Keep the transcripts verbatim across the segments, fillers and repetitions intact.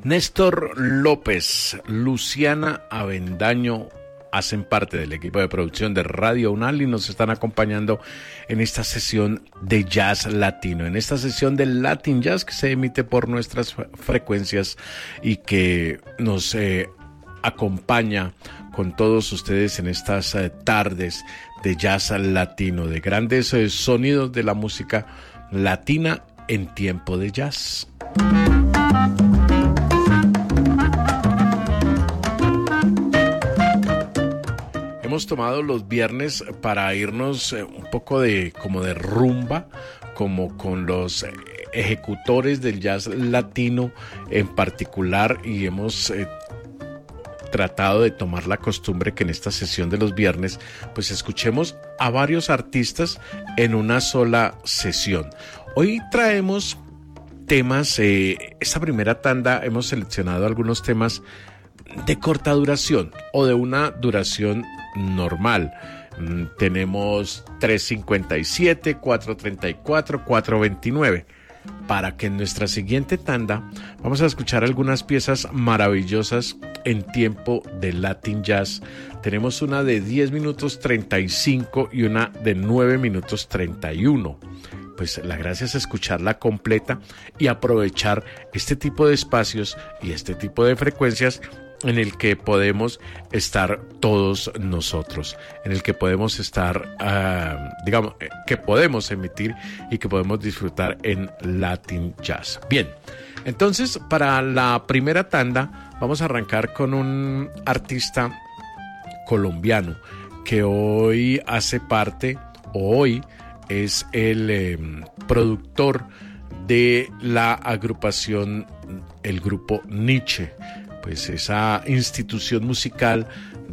Néstor López, Luciana Avendaño hacen parte del equipo de producción de Radio Unal y nos están acompañando en esta sesión de jazz latino, en esta sesión de Latin Jazz que se emite por nuestras frecuencias y que nos eh, acompaña con todos ustedes en estas eh, tardes de jazz latino, de grandes eh, sonidos de la música latina en tiempo de jazz. Hemos tomado los viernes para irnos eh, un poco de como de rumba, como con los eh, ejecutores del jazz latino en particular, y hemos eh, tratado de tomar la costumbre que en esta sesión de los viernes pues escuchemos a varios artistas en una sola sesión. Hoy traemos temas, eh, esta primera tanda hemos seleccionado algunos temas de corta duración o de una duración normal. Mm, tenemos tres cincuenta y siete, cuatro treinta y cuatro, cuatro veintinueve. Para que en nuestra siguiente tanda vamos a escuchar algunas piezas maravillosas en tiempo de Latin Jazz. Tenemos una de diez minutos treinta y cinco y una de nueve minutos treinta y uno. Pues la gracia es escucharla completa y aprovechar este tipo de espacios y este tipo de frecuencias en el que podemos estar todos nosotros, en el que podemos estar, uh, digamos, que podemos emitir y que podemos disfrutar en Latin Jazz. Bien, entonces para la primera tanda vamos a arrancar con un artista colombiano que hoy hace parte, o hoy es el eh, productor de la agrupación, el grupo Nietzsche. Pues esa institución musical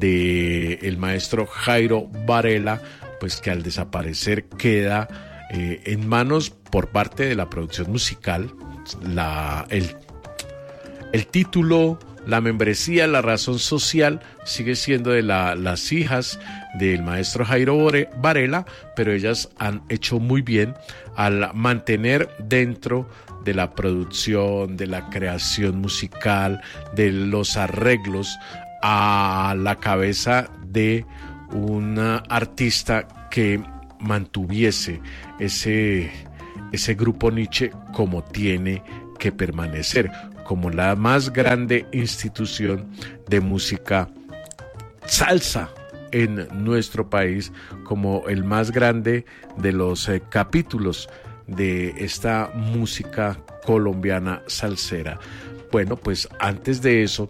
de el maestro Jairo Varela, pues que al desaparecer queda eh, en manos por parte de la producción musical, la, el, el título, la membresía, la razón social sigue siendo de la, las hijas del maestro Jairo Varela, pero ellas han hecho muy bien al mantener dentro de la producción, de la creación musical, de los arreglos, a la cabeza de un artista que mantuviese ese, ese grupo Nietzsche como tiene que permanecer, como la más grande institución de música salsa en nuestro país, como el más grande de los eh, capítulos de esta música colombiana salsera. Bueno, pues antes de eso,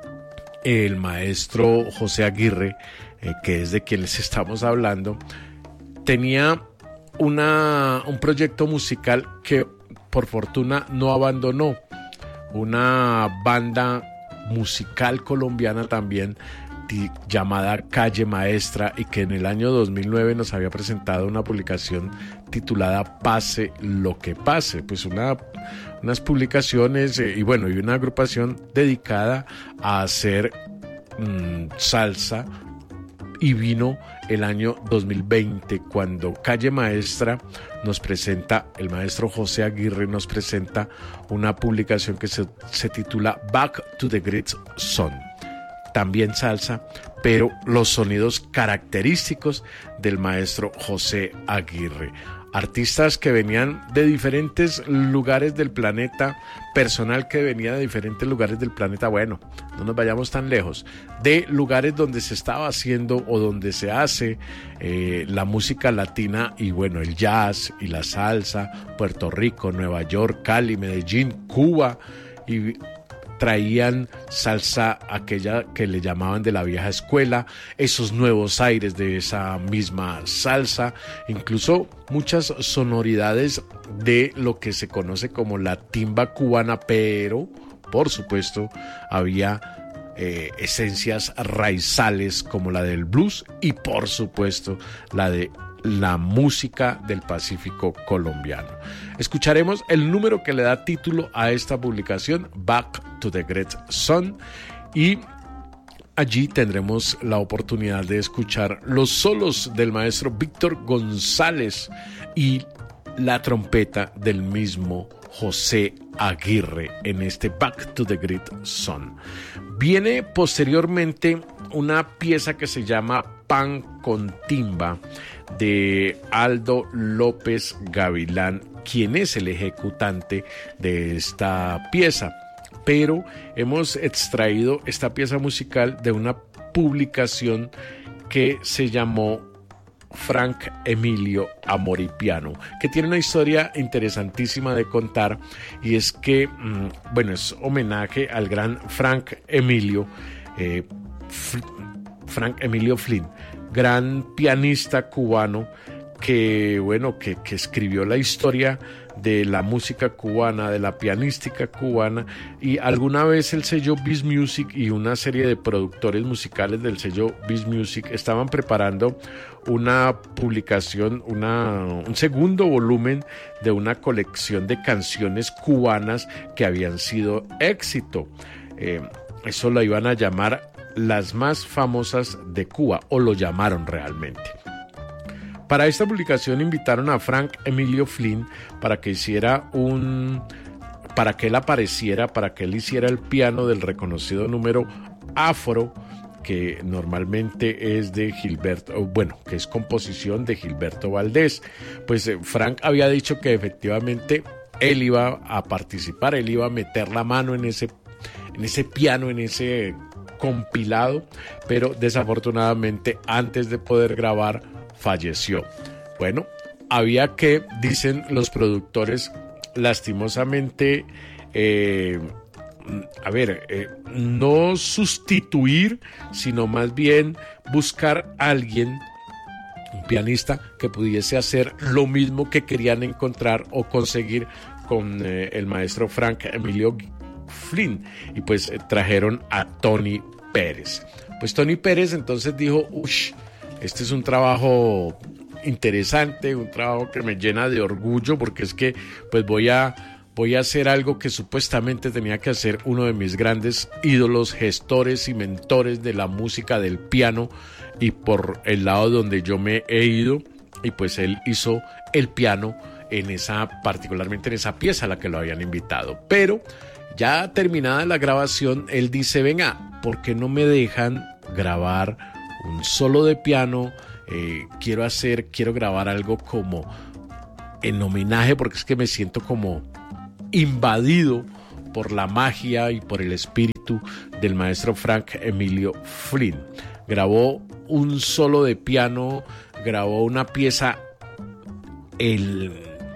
el maestro José Aguirre, eh, que es de quien les estamos hablando, tenía una, un proyecto musical que por fortuna no abandonó, una banda musical colombiana también llamada Calle Maestra, y que en el año dos mil nueve nos había presentado una publicación titulada Pase lo que pase, pues una, unas publicaciones eh, y bueno, y una agrupación dedicada a hacer mmm, salsa, y vino el año dos mil veinte cuando Calle Maestra nos presenta, el maestro José Aguirre nos presenta una publicación que se, se titula Back to the Great Son. También salsa, pero los sonidos característicos del maestro José Aguirre. Artistas que venían de diferentes lugares del planeta, personal que venía de diferentes lugares del planeta, bueno, no nos vayamos tan lejos, de lugares donde se estaba haciendo o donde se hace eh, la música latina, y bueno, el jazz y la salsa, Puerto Rico, Nueva York, Cali, Medellín, Cuba, y traían salsa aquella que le llamaban de la vieja escuela, esos nuevos aires de esa misma salsa, incluso muchas sonoridades de lo que se conoce como la timba cubana, pero por supuesto había eh, esencias raizales como la del blues y por supuesto la de la música del Pacífico colombiano. Escucharemos el número que le da título a esta publicación, Back to the Great Son, y allí tendremos la oportunidad de escuchar los solos del maestro Víctor González y la trompeta del mismo José Aguirre en este Back to the Grid Son. Viene posteriormente una pieza que se llama Pan con Timba de Aldo López Gavilán, quien es el ejecutante de esta pieza. Pero hemos extraído esta pieza musical de una publicación que se llamó Frank Emilio Amor y Piano, que tiene una historia interesantísima de contar, y es que, mmm, bueno, es homenaje al gran Frank Emilio, eh, F- Frank Emilio Flynn, gran pianista cubano que, bueno, que, que escribió la historia de la música cubana, de la pianística cubana, y alguna vez el sello Biz Music y una serie de productores musicales del sello Biz Music estaban preparando una publicación, una, un segundo volumen de una colección de canciones cubanas que habían sido éxito. Eh, eso lo iban a llamar las más famosas de Cuba, o lo llamaron realmente. Para esta publicación invitaron a Frank Emilio Flynn para que hiciera un, para que él apareciera, para que él hiciera el piano del reconocido número Afro, que normalmente es de Gilberto, bueno, que es composición de Gilberto Valdés. Pues eh, Frank había dicho que efectivamente él iba a participar, él iba a meter la mano en ese, en ese piano, en ese compilado, pero desafortunadamente antes de poder grabar falleció. Bueno, había que, dicen los productores, lastimosamente, eh, a ver, eh, no sustituir, sino más bien buscar a alguien, un pianista, que pudiese hacer lo mismo que querían encontrar o conseguir con eh, el maestro Frank Emilio Flynn, y pues eh, trajeron a Tony Pérez. Pues Tony Pérez entonces dijo, uff, este es un trabajo interesante, un trabajo que me llena de orgullo, porque es que pues voy a, voy a hacer algo que supuestamente tenía que hacer uno de mis grandes ídolos, gestores y mentores de la música del piano, y por el lado donde yo me he ido, y pues él hizo el piano en esa, particularmente en esa pieza a la que lo habían invitado. Pero ya terminada la grabación, él dice, venga, ¿por qué no me dejan grabar un solo de piano? Eh, quiero hacer, quiero grabar algo como en homenaje, porque es que me siento como invadido por la magia y por el espíritu del maestro Frank Emilio Flynn. Grabó un solo de piano, grabó una pieza el,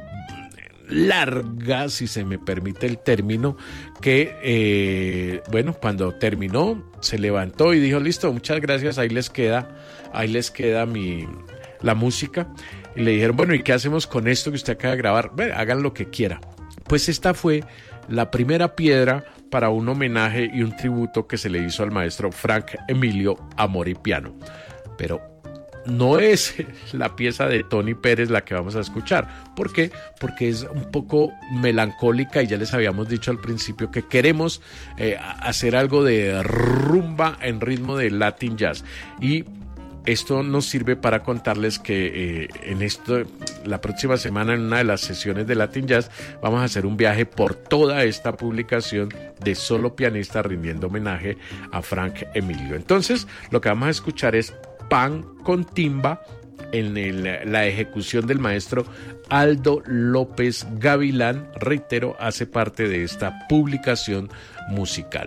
larga, si se me permite el término, que eh, bueno, cuando terminó se levantó y dijo, listo, muchas gracias, ahí les queda, ahí les queda mi, la música. Y le dijeron, bueno, ¿y qué hacemos con esto que usted acaba de grabar? Bueno, hagan lo que quiera. Pues esta fue la primera piedra para un homenaje y un tributo que se le hizo al maestro Frank Emilio Amor y Piano. Pero no es la pieza de Tony Pérez la que vamos a escuchar. ¿Por qué? Porque es un poco melancólica, y ya les habíamos dicho al principio que queremos eh, hacer algo de rumba en ritmo de Latin Jazz. Y esto nos sirve para contarles que eh, en esto, la próxima semana, en una de las sesiones de Latin Jazz, vamos a hacer un viaje por toda esta publicación de solo pianista rindiendo homenaje a Frank Emilio. Entonces, lo que vamos a escuchar es Pan con Timba en el, la ejecución del maestro Aldo López Gavilán. Reitero, hace parte de esta publicación musical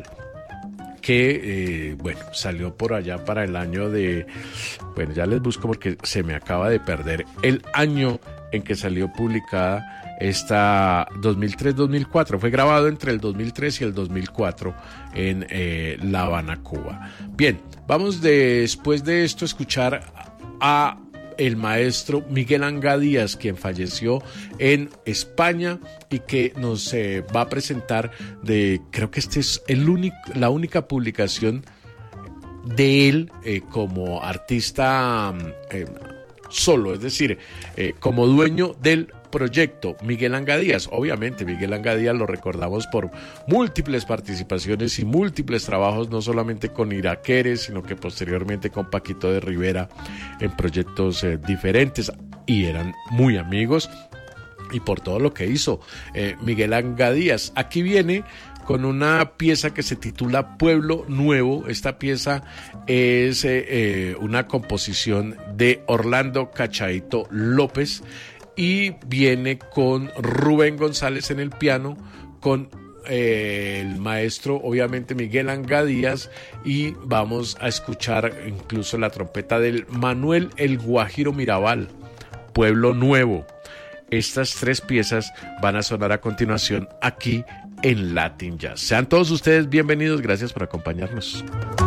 que, eh, bueno, salió por allá para el año de, bueno, ya les busco porque se me acaba de perder el año en que salió publicada esta, dos mil tres dos mil cuatro, fue grabado entre el dos mil tres y el dos mil cuatro en eh, La Habana, Cuba. Bien, vamos de, después de esto a escuchar a el maestro Miguel Anga Díaz, quien falleció en España y que nos eh, va a presentar de, creo que este es el único, la única publicación de él eh, como artista eh, solo, es decir, eh, como dueño del proyecto Miguel Anga Díaz. Obviamente Miguel Anga Díaz lo recordamos por múltiples participaciones y múltiples trabajos, no solamente con Iraquere, sino que posteriormente con Paquito de Rivera en proyectos eh, diferentes, y eran muy amigos. y por todo lo que hizo eh, Miguel Anga Díaz. Aquí viene con una pieza que se titula Pueblo Nuevo. Esta pieza es eh, eh, una composición de Orlando Cachaito López y viene con Rubén González en el piano, con eh, el maestro obviamente Miguel Anga Díaz, y vamos a escuchar incluso la trompeta del Manuel El Guajiro Mirabal. Pueblo Nuevo. Estas tres piezas van a sonar a continuación aquí en Latin Jazz. Sean todos ustedes bienvenidos, gracias por acompañarnos.